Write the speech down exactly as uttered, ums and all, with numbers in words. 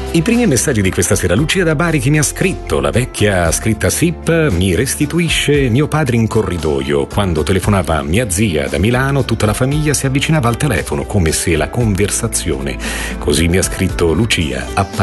I primi messaggi di questa sera. Lucia da Bari che mi ha scritto: la vecchia scritta S I P mi restituisce mio padre in corridoio. Quando telefonava mia zia da Milano, tutta la famiglia si avvicinava al telefono come se la conversazione, così mi ha scritto Lucia,